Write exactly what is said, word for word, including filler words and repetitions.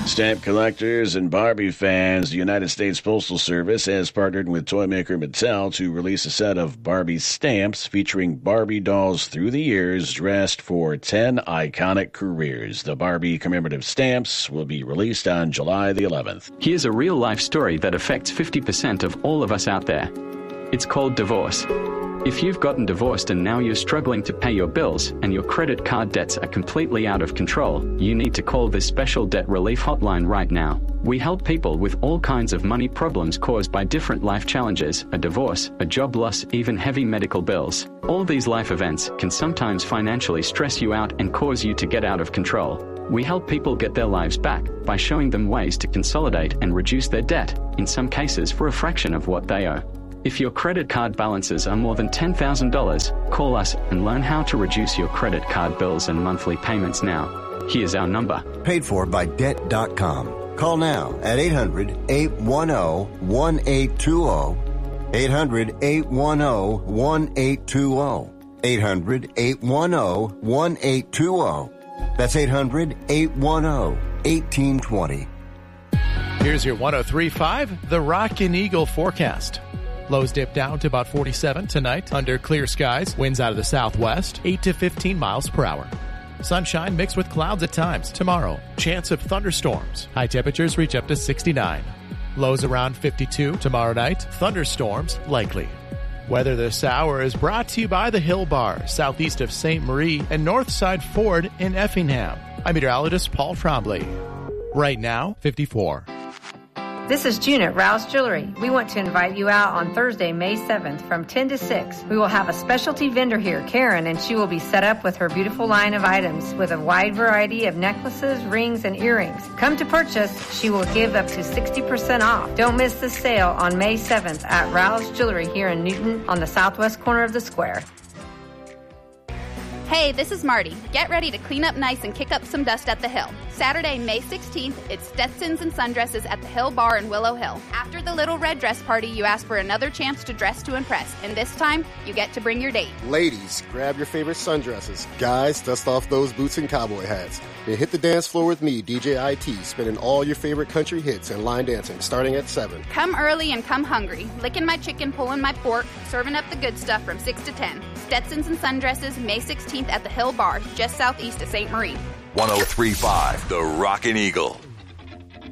Stamp collectors and Barbie fans, the United States Postal Service has partnered with toymaker Mattel to release a set of Barbie stamps featuring Barbie dolls through the years dressed for ten iconic careers. The Barbie commemorative stamps will be released on July the eleventh. Here's a real-life story that affects fifty percent of all of us out there. It's called divorce. If you've gotten divorced and now you're struggling to pay your bills and your credit card debts are completely out of control, you need to call this special debt relief hotline right now. We help people with all kinds of money problems caused by different life challenges, a divorce, a job loss, even heavy medical bills. All these life events can sometimes financially stress you out and cause you to get out of control. We help people get their lives back by showing them ways to consolidate and reduce their debt, in some cases for a fraction of what they owe. If your credit card balances are more than ten thousand dollars, call us and learn how to reduce your credit card bills and monthly payments now. Here's our number. Paid for by debt dot com. Call now at eight hundred, eight one zero, one eight two zero. eight hundred, eight one zero, one eight two zero. eight hundred, eight one zero, one eight two zero. That's eight hundred, eight one zero, one eight two zero. Here's your one oh three point five, the Rockin' Eagle forecast. Lows dip down to about forty-seven tonight under clear skies. Winds out of the southwest, eight to fifteen miles per hour. Sunshine mixed with clouds at times. Tomorrow, chance of thunderstorms. High temperatures reach up to sixty-nine. Lows around fifty-two tomorrow night. Thunderstorms likely. Weather this hour is brought to you by the Hill Bar, southeast of Saint Marie, and Northside Ford in Effingham. I'm meteorologist Paul Trombley. Right now, fifty-four. This is June at Rouse Jewelry. We want to invite you out on Thursday, May seventh from ten to six. We will have a specialty vendor here, Karen, and she will be set up with her beautiful line of items with a wide variety of necklaces, rings, and earrings. Come to purchase. She will give up to sixty percent off. Don't miss this sale on May seventh at Rouse Jewelry here in Newton on the southwest corner of the square. Hey, this is Marty. Get ready to clean up nice and kick up some dust at the Hill. Saturday, May sixteenth, it's Stetsons and Sundresses at the Hill Bar in Willow Hill. After the Little Red Dress Party, you ask for another chance to dress to impress, and this time, you get to bring your date. Ladies, grab your favorite sundresses. Guys, dust off those boots and cowboy hats. Then hit the dance floor with me, D J I T, spinning all your favorite country hits and line dancing, starting at seven. Come early and come hungry. Licking my chicken, pulling my pork, serving up the good stuff from six to ten. Stetsons and Sundresses, May sixteenth at the Hill Bar, just southeast of Saint Marie. one oh three point five, the Rockin' Eagle.